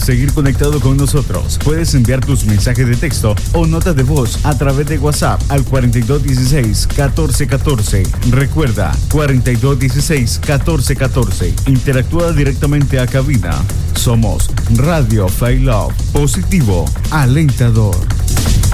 seguir conectado con nosotros, puedes enviar tus mensajes de texto o notas de voz a través de WhatsApp al 4216-1414. Recuerda, 4216-1414. Interactúa directamente a cabina. Somos Radio Failove, positivo, alentador.